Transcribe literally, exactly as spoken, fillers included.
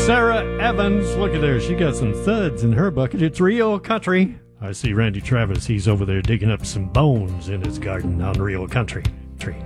Sarah Evans. Look at her. She got some thuds in her bucket. It's Real Country. I see Randy Travis. He's over there digging up some bones in his garden on Real Country.